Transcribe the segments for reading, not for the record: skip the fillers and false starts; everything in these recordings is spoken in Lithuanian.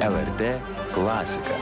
LRT klasika.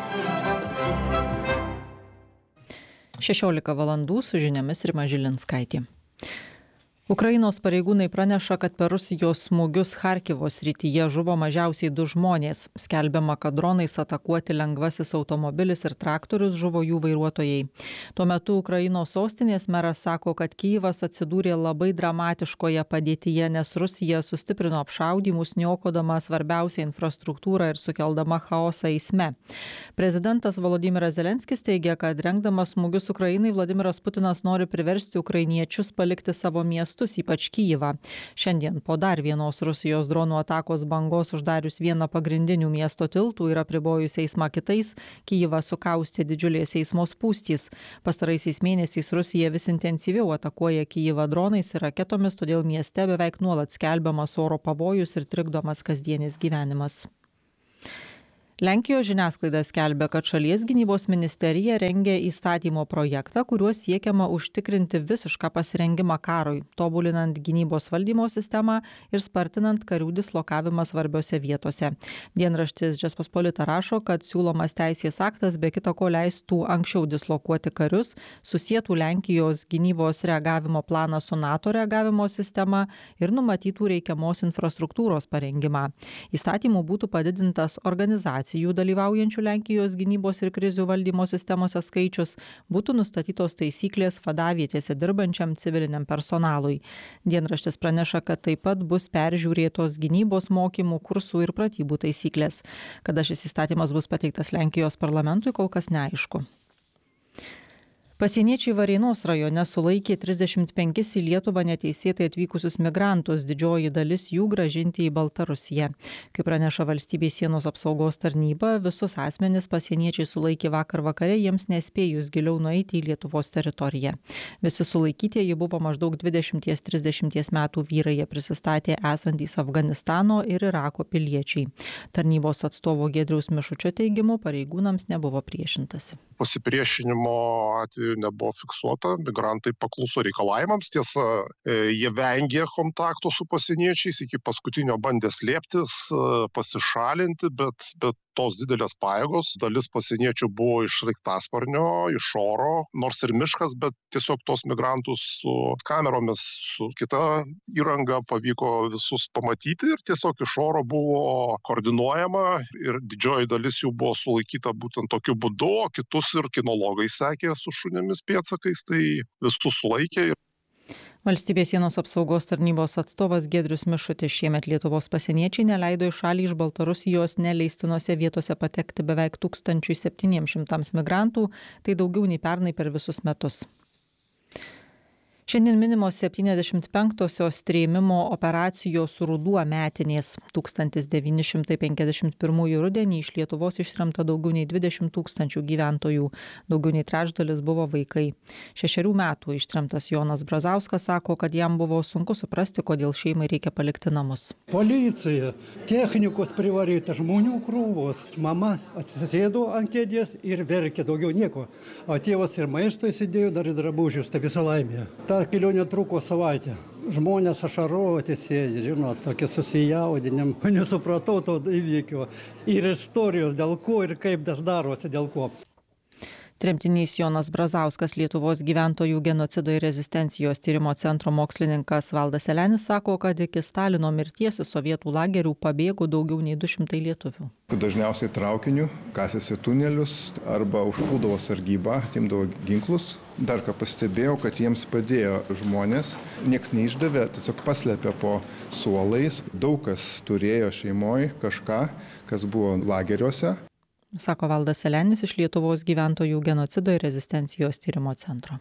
16 valandų su žiniomis Rima Žilinskaitė. Ukrainos pareigūnai praneša, kad per Rusijos smūgius Charkivo srityje žuvo mažiausiai 2 žmonės. Skelbiama, kad dronais atakuoti lengvasis automobilis ir traktorius, žuvo jų vairuotojai. Tuo metu Ukrainos sostinės meras sako, kad Kyjivas atsidūrė labai dramatiškoje padėtyje, nes Rusija sustiprino apšaudymus, niokodama svarbiausią infrastruktūrą ir sukeldama chaosą eisme. Prezidentas Volodymyras Zelenskis teigia, kad rengdamas smūgius Ukrainai, Vladimiras Putinas nori priversti ukrainiečius palikti savo miestus, ypač Kyjivą. Šiandien po dar vienos Rusijos dronų atakos bangos uždarius vieną pagrindinių miesto tiltų ir apribojus eismą kitais, Kyjivą sukaustė didžiulės eismo spūstys. Pastaraisiais mėnesiais Rusija vis intensyviau atakuoja Kyjivą dronais ir raketomis, todėl mieste beveik nuolat skelbiamas oro pavojus ir trikdomas kasdienis gyvenimas. Lenkijos žiniasklaida skelbia, kad šalies gynybos ministerija rengia įstatymo projektą, kuriuo siekiama užtikrinti visišką pasirengimą karui, tobulinant gynybos valdymo sistemą ir spartinant karių dislokavimą svarbiose vietose. Dienraštis Žečpospolita rašo, kad siūlomas teisės aktas be kita ko leistų anksčiau dislokuoti karius, susietų Lenkijos gynybos reagavimo planą su NATO reagavimo sistema ir numatytų reikiamos infrastruktūros parengimą. Įstatymu būtų padidintas organizacijų dalyvaujančių Lenkijos gynybos ir krizių valdymo sistemose skaičius, būtų nustatytos taisyklės vadavietėse dirbančiam civiliniam personalui. Dienraštis praneša, kad taip pat bus peržiūrėtos gynybos mokymų, kursų ir pratybų taisyklės. Kada šis įstatymas bus pateiktas Lenkijos parlamentui, kol kas neaišku. Pasieniečiai Varėnos rajone sulaikė 35 į Lietuvą neteisėtai atvykusius migrantus, didžioji dalis jų grąžinti į Baltarusiją. Kaip praneša Valstybės sienos apsaugos tarnyba, visus asmenis pasieniečiai sulaikė vakar vakare, jiems nespėjus giliau nueiti į Lietuvos teritoriją. Visi sulaikytieji buvo maždaug 20-30 metų vyrai, jie prisistatė esantys Afganistano ir Irako piliečiai. Tarnybos atstovo Giedriaus Mišučio teigimu, pareigūnams nebuvo priešintasi. Pasipriešinimo atveju nebuvo fiksuota, migrantai pakluso reikalavimams, tiesa, jie vengė kontakto su pasieniečiais, iki paskutinio bandė slėptis, pasišalinti, bet tos didelės pajėgos, dalis pasieniečių buvo iš sraigtasparnio, iš oro, nors ir miškas, bet tiesiog tos migrantus su kameromis, su kita įranga pavyko visus pamatyti ir tiesiog iš oro buvo koordinuojama ir didžioji dalis jų buvo sulaikyta būtent tokiu būdu, o kitus ir kinologai sekė su šunimis pėdsakais, tai visus sulaikė. Valstybės sienos apsaugos tarnybos atstovas Giedrius Mišutis: šiemet Lietuvos pasieniečiai neleido į šalį iš Baltarusijos neleistinose vietose patekti beveik 1700 migrantų, tai daugiau nei pernai per visus metus. Šiandien minimos 75-osios trėmimo operacijos Ruduo metinės. 1951 rudenį iš Lietuvos ištremta daugiau nei 20 000 gyventojų, daugiau nei trečdalis buvo vaikai. 6 metų ištremtas Jonas Brazauskas sako, kad jam buvo sunku suprasti, kodėl šeimai reikia palikti namus. Policija, technikos privaryta, žmonių krūvos. Mama atsisėdo ant kėdės ir verkė, daugiau nieko. O tėvas ir maisto įsidėjo, dar ir drabužius, tai visa laimė. Ta kelionė truko savaitę. Žmonės ašaruoti sėdi, žinot, tokie susijaudinim. Nesupratau to įvykio ir istorijos, dėl ko ir kaip tas darosi, dėl ko. Tremtinys Jonas Brazauskas, Lietuvos gyventojų genocido ir rezistencijos tyrimo centro mokslininkas Valdas Selenis sako, kad iki Stalino mirties į sovietų lagerių pabėgo daugiau nei 200 lietuvių. Dažniausiai traukiniu kasėsi tunelius arba užpuldavo sargybą, atimdavo ginklus. Dar ką pastebėjau, kad jiems padėjo žmonės, nieks neišdavė, tiesiog paslėpė po suolais. Daug kas turėjo šeimoje kažką, kas buvo lageriuose. Sako Valdas Selenis iš Lietuvos gyventojų genocido ir rezistencijos tyrimo centro.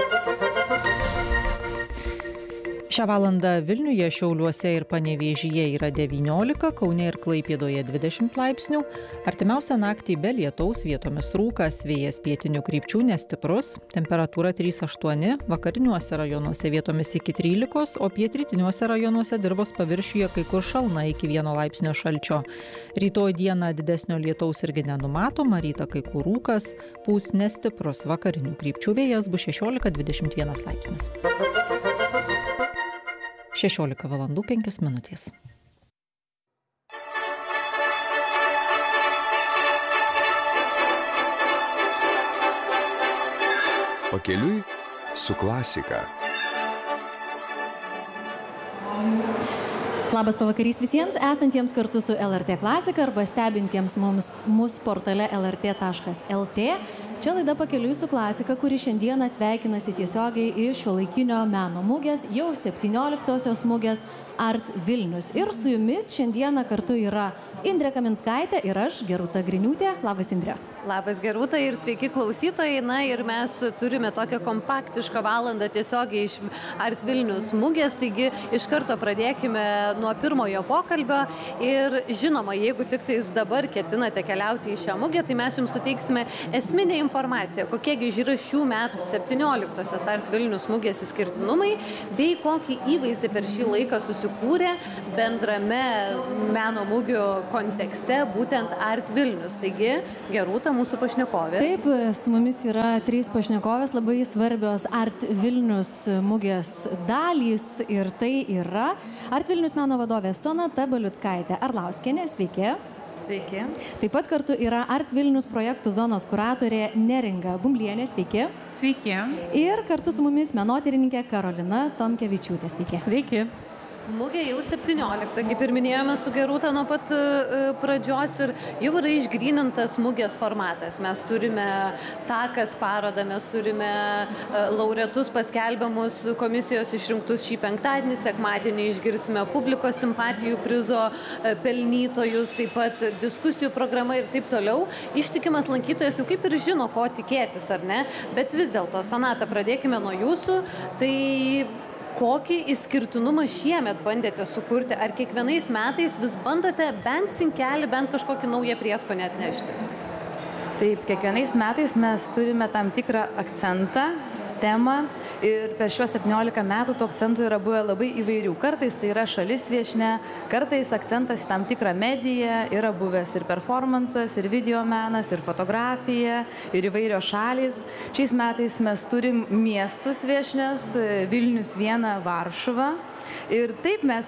Šią valandą Vilniuje, Šiauliuose ir Panevėžyje yra 19, Kaune ir Klaipėdoje 20 laipsnių. Artimiausią naktį be lietaus, vietomis rūkas, vėjas pietinių krypčių nestiprus, temperatūra 3-8, vakariniuose rajonuose vietomis iki 13, o pietrytiniuose rajonuose dirvos paviršiuje kai kur šalna iki 1 laipsnio šalčio. Rytoj dieną didesnio lietaus irgi nenumatoma, rytą kai kur rūkas, pūs nestiprus vakarinių krypčių vėjas, bus 16-21 laipsnis. 16 valandų 5 minutės. Pakeliui su klasika. Labas pavakarys visiems esantiems kartu su LRT Klasika arba stebintiems mus portale lrt.lt. Čia laida Pakeliui su Klasika, kuri šiandieną sveikinasi tiesiogiai iš šiuolaikinio meno mugės, jau 17-osios mugės Art Vilnius. Ir su jumis šiandieną kartu yra Indrė Kaminskaitė ir aš, Gerūta Griniūtė. Labas, Indrė. Labas, Gerūta, ir sveiki klausytojai. Na ir mes turime tokią kompaktišką valandą tiesiogiai iš Art Vilnius mugės, taigi iš karto pradėkime nuo pirmojo pokalbio. Ir žinoma, jeigu tik tais dabar ketinate keliauti į šią mugę, tai mes jums suteiksime esminę informaciją, kokiegi yra šių metų 17-osios Art Vilnius mugės išskirtinumai, bei kokį įvaizdį per šį laiką susikūrė bendrame meno mugių kontekste būtent Art Vilnius. Taigi, Gerūta, mūsų pašnekovės. Taip, su mumis yra 3 pašnekovės labai svarbios Art Vilnius mugės dalys ir tai yra Art Vilnius meno vadovė Sonata Baliuckaitė Arlauskienė. Sveiki. Sveiki. Taip pat kartu yra Art Vilnius projektų zonos kuratorė Neringa Bumblienė. Sveiki. Sveiki. Ir kartu su mumis menotyrininkė Karolina Tomkevičiūtė. Sveiki. Sveiki. Mugė jau 17, kaip ir minėjome su Gerūta nuo pat pradžios ir jau yra išgrynintas mugės formatas. Mes turime takas parodą, mes turime laureatus paskelbiamus komisijos išrinktus šį penktadienį, sekmadienį išgirsime publikos simpatijų prizo pelnytojus, taip pat diskusijų programa ir taip toliau. Ištikimas lankytojas jau kaip ir žino, ko tikėtis, ar ne? Bet vis dėlto, Sonata, pradėkime nuo jūsų. Tai kokį išskirtinumą šiemet bandėte sukurti? Ar kiekvienais metais vis bandote bent cinkelį, bent kažkokį naują prieskonį atnešti? Taip, kiekvienais metais mes turime tam tikrą akcentą, temą ir per šiuos 17 metų tų akcentų yra buvę labai įvairių. Kartais tai yra šalis viešne, kartais akcentas tam tikrą mediją, yra buvęs ir performances, ir videomenas, ir fotografija, ir įvairios šalys. Šiais metais mes turim miestus viešnes, Vilnius 1, Varšuva. Ir taip mes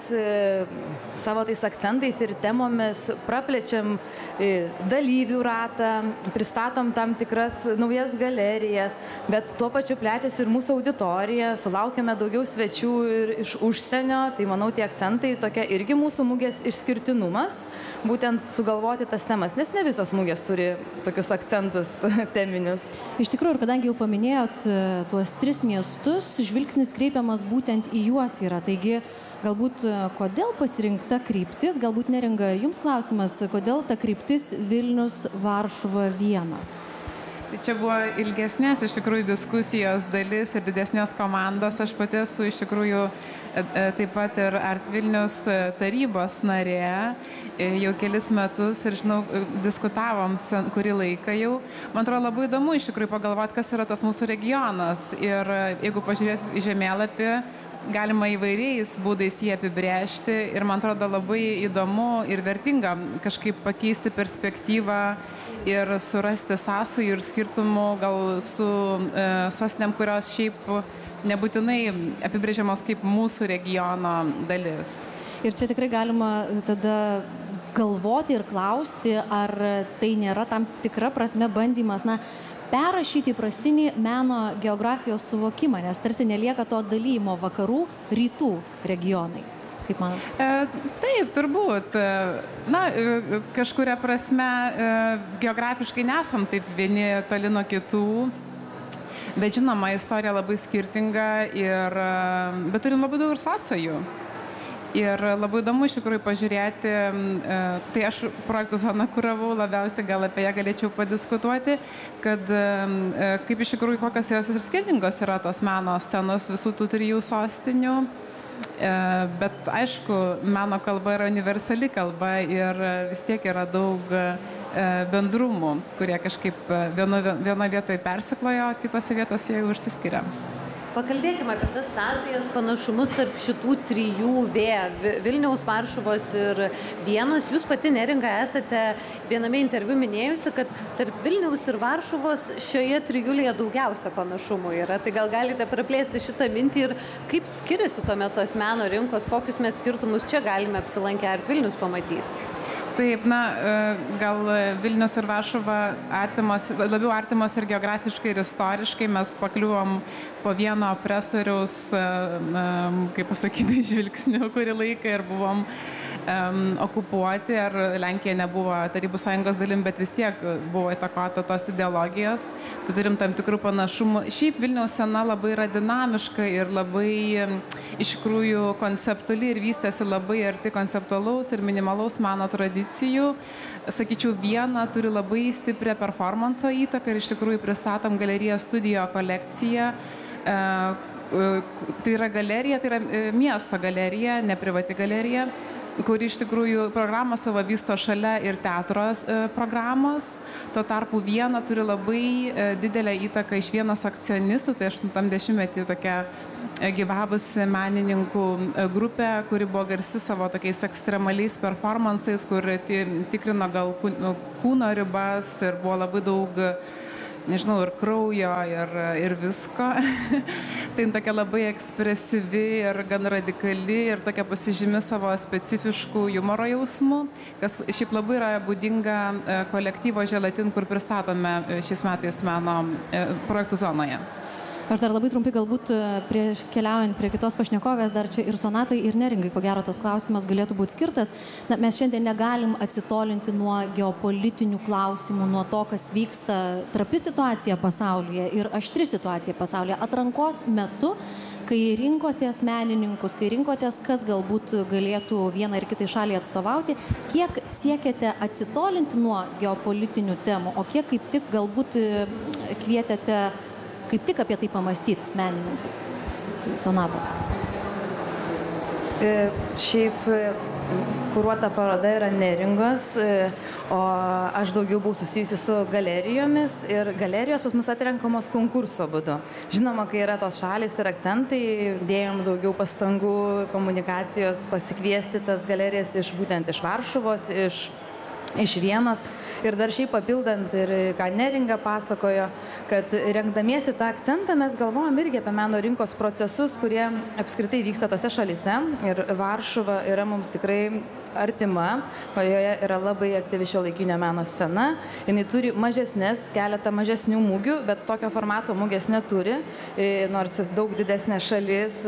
savo tais akcentais ir temomis praplečiam dalyvių ratą, pristatom tam tikras naujas galerijas, bet tuo pačiu plečiasi ir mūsų auditorija, sulaukiame daugiau svečių ir iš užsienio, tai manau tie akcentai tokia irgi mūsų mugės išskirtinumas, būtent sugalvoti tas temas, nes ne visos mugės turi tokius akcentus teminius. Iš tikrųjų, ir kadangi jau paminėjot tuos 3 miestus, žvilgsnis kreipiamas būtent į juos yra. Taigi, galbūt kodėl pasirinkta kryptis, galbūt Neringa, jums klausimas, kodėl ta kryptis Vilnius, Varšuva 1? Čia buvo ilgesnės iš tikrųjų diskusijos dalis ir didesnės komandos. Aš pati esu iš tikrųjų taip pat ir Art Vilnius tarybos narė jau kelis metus ir žinau, diskutavom kurį laiką jau. Man atrodo labai įdomu iš tikrųjų pagalvoti, kas yra tas mūsų regionas. Ir jeigu pažiūrės į žemėlapį, galima įvairiais būdais jį apibrėžti ir man atrodo labai įdomu ir vertinga kažkaip pakeisti perspektyvą ir surasti sąsajų ir skirtumų gal su sostinėm, kurios šiaip nebūtinai apibrėžiamos kaip mūsų regiono dalis. Ir čia tikrai galima tada galvoti ir klausti, ar tai nėra tam tikra prasme bandymas, perrašyti įprastinį meno geografijos suvokimą, nes tarsi nelieka to dalymo vakarų, rytų regionai. Kaip manote? Taip, turbūt. Kažkuria prasme geografiškai nesam taip vieni toli nuo kitų, bet žinoma, istorija labai skirtinga, bet turim labai daug ir sąsajų. Ir labai įdomu iš tikrųjų pažiūrėti, tai aš projektų zoną kuravau, labiausiai gal apie ją galėčiau padiskutuoti, kad kaip iš tikrųjų kokios jos ir skirtingos yra tos meno scenos visų tų 3 sostinių. Bet aišku, meno kalba yra universali kalba ir vis tiek yra daug bendrumų, kurie kažkaip vienoje vietoje persiklojo, kitose vietose jau išsiskiria. Pakalbėkime apie tas sąsajas, panašumus tarp šitų 3 V – Vilniaus, Varšuvos ir Vienos. Jūs pati, Neringa, esate viename interviu minėjusi, kad tarp Vilniaus ir Varšuvos šioje trijulėje daugiausia panašumų yra. Tai gal galite praplėsti šitą mintį ir kaip skiriasi tuomet tos meno rinkos, kokius mes skirtumus čia galime apsilankę Art Vilnius pamatyti? Taip, gal Vilnius ir Varšuva labiau artimos ir geografiškai, ir istoriškai. Mes pakliuvom po vieno opresoriaus, kaip pasakyti, žvilgsnių kurį laiką ir buvom okupuoti, ar Lenkija nebuvo Tarybų Sąjungos dalim, bet vis tiek buvo įtakota tos ideologijos. Tai turim tam tikrų panašumų. Šiaip Vilniaus scena labai yra dinamiška ir labai iš tikrųjų konceptuali ir vystėsi labai arti konceptualaus ir minimalaus meno tradicijų. Sakyčiau, viena turi labai stiprią performanso įtaką ir iš tikrųjų pristatom galeriją Studio kolekciją. Tai yra galerija, tai yra miesto galerija, ne privati galerija, kuri iš tikrųjų programą savo vysto šalia ir teatros programos. Tuo tarpu viena turi labai didelę įtaką iš vienos akcionistų, tai 80-metį tokia gyvavusi menininkų grupė, kuri buvo garsi savo tokiais ekstremaliais performansais, kur tikrino gal kūno ribas ir buvo labai daug, nežinau, ir kraujo, ir visko. Tai tokia labai ekspresyvi ir gan radikali ir tokia pasižymi savo specifiškų humoro jausmų, kas šiaip labai yra būdinga kolektyvo Želatin, kur pristatome šiais metais meno projektų zonoje. Aš dar labai trumpai galbūt prieš keliaujant prie kitos pašnekovės, dar čia ir Sonatai, ir Neringai, ko gero tos klausimas galėtų būti skirtas. Mes šiandien negalim atsitolinti nuo geopolitinių klausimų, nuo to, kas vyksta trapi situacija pasaulyje ir aštri situacija pasaulyje. Atrankos metu, kai rinkotės menininkus, kai rinkotės, kas galbūt galėtų vieną ir kitai šalį atstovauti, kiek siekėte atsitolinti nuo geopolitinių temų, o kiek kaip tik galbūt kvietėte kaip tik apie tai pamastyti menininkus. Sonata. Šiaip kuruota paroda yra Neringos, o aš daugiau buvau susijusi su galerijomis ir galerijos pas mus atrenkamos konkurso būdu. Žinoma, kai yra tos šalys ir akcentai, dėjom daugiau pastangų komunikacijos pasikviesti tas galerijas būtent iš Varšuvos, iš Vienos. Ir dar šiaip papildant ir ką Neringa pasakojo, kad rengdamiesi tą akcentą mes galvojam irgi apie meno rinkos procesus, kurie apskritai vyksta tose šalyse. Ir Varšuva yra mums tikrai artima, joje yra labai aktyvi šiuolaikinio meno scena. Jinai turi keletą mažesnių mūgių, bet tokio formato mūgės neturi, nors daug didesnė šalis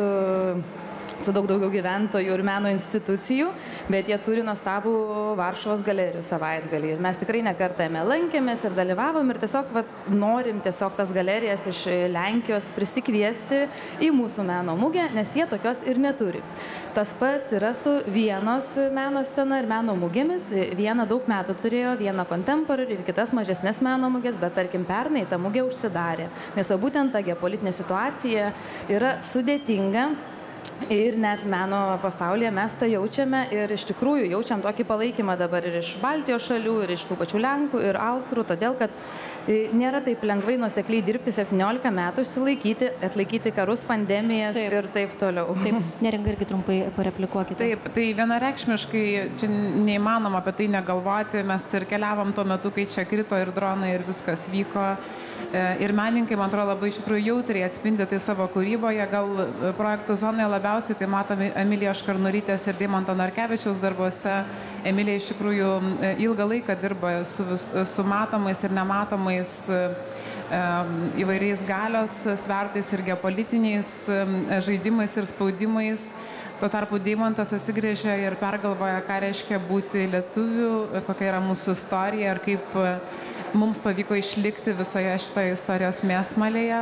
su daug daugiau gyventojų ir meno institucijų, bet jie turi nuostabų Varšuvos galerijų savaitgalį. Ir mes tikrai nekartą jame lankėmės ir dalyvavom ir tiesiog norim tiesiog tas galerijas iš Lenkijos prisikviesti į mūsų meno mugę, nes jie tokios ir neturi. Tas pats yra su Vienos meno scena ir meno mugėmis. Viena daug metų turėjo, Viena Contemporary ir kitas mažesnės meno mugės, bet tarkim pernai ta mugė užsidarė, nes būtent ta geopolitinė situacija yra sudėtinga. Ir net meno pasaulyje mes tą jaučiame ir iš tikrųjų jaučiam tokį palaikymą dabar ir iš Baltijos šalių, ir iš tų pačių Lenkų, ir Austrų, todėl kad nėra taip lengvai nuosekliai dirbti 17 metų, išsilaikyti, atlaikyti karus, pandemijas ir taip toliau. Taip, Neringa irgi trumpai pareplikuokite. Taip, tai vienareikšmiškai čia neįmanoma apie tai negalvoti, mes ir keliavom tuo metu, kai čia krito ir dronai ir viskas vyko. Ir menininkai, man atrodo, labai iš tikrųjų jautriai atspindi tai savo kūryboje. Gal projektų zonoje labiausiai tai matome Emilijos Škarnurytės ir Deimanto Narkevičiaus darbuose. Emilija iš tikrųjų ilgą laiką dirba su matomais ir nematomais įvairiais galios svertais ir geopolitiniais žaidimais ir spaudimais. Tuo tarpu Deimantas atsigręžia ir pergalvoja, ką reiškia būti lietuviu, kokia yra mūsų istorija ir kaip mums pavyko išlikti visoje šitoje istorijos mėsmalėje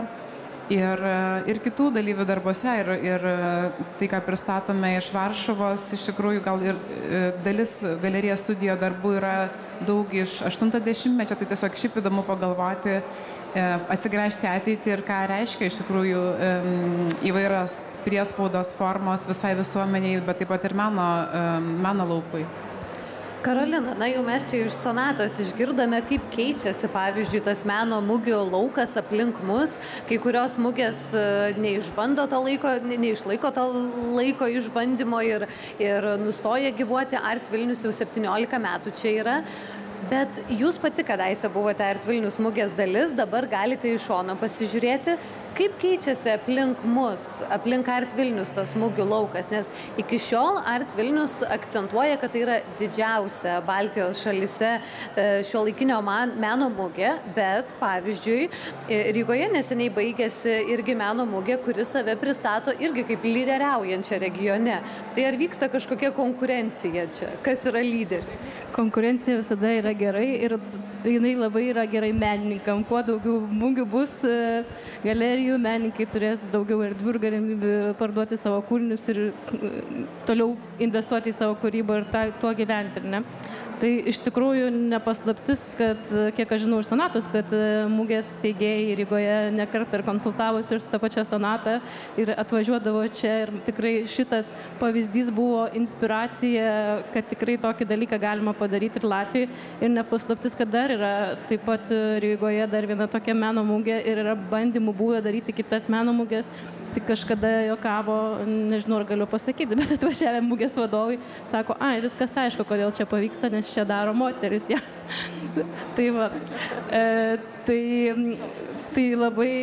ir kitų dalyvių darbuose. Ir tai, ką pristatome iš Varšuvos, iš tikrųjų gal ir dalis galerija Studio darbų yra daug iš 80-mečio, tai tiesiog šiaip įdomu pagalvoti, atsigręžti ateitį ir ką reiškia iš tikrųjų įvairios priespaudos formos visai visuomeniai, bet taip pat ir meno laukui. Karolina, jau mes čia iš Sonatos išgirdome, kaip keičiasi, pavyzdžiui, tas meno mugių laukas aplink mus. Kai kurios mugės neišlaiko to laiko išbandymo ir nustoja gyvuoti. Art Vilnius jau 17 metų čia yra. Bet jūs pati kadaise buvote Art Vilnius mugės dalis, dabar galite iš šono pasižiūrėti, kaip keičiasi aplink mus, aplink Art Vilnius tas mugių laukas, nes iki šiol Art Vilnius akcentuoja, kad tai yra didžiausia Baltijos šalyse šiuolaikinio meno mugė, bet pavyzdžiui, Rygoje neseniai baigėsi irgi meno mugė, kuri save pristato irgi kaip lyderiaujančią regione. Tai ar vyksta kažkokia konkurencija čia? Kas yra lyderis? Konkurencija visada yra gerai ir jinai labai yra gerai menininkam. Kuo daugiau mugių bus, galerijų, menininkai turės daugiau erdvių ir galimybių parduoti savo kūrinius ir toliau investuoti į savo kūrybą ir tuo gyventi, ne? Tai iš tikrųjų nepaslaptis, kad, kiek aš žinau iš Sonatos, kad mugės steigėjai Rygoje nekart ir konsultavosi ir su tą pačią Sonatą ir atvažiuodavo čia ir tikrai šitas pavyzdys buvo inspiracija, kad tikrai tokį dalyką galima padaryti ir Latvijai. Ir nepaslaptis, kad dar yra taip pat Rygoje dar viena tokia meno mugė ir yra bandymų buvę daryti kitas meno mugės. Tik kažkada juokavo, nežinau, ar galiu pasakyti, bet atvažiavę mugės vadovai sako, viskas aišku, kodėl čia pavyksta, nes čia daro moteris. Ja. Tai va, tai labai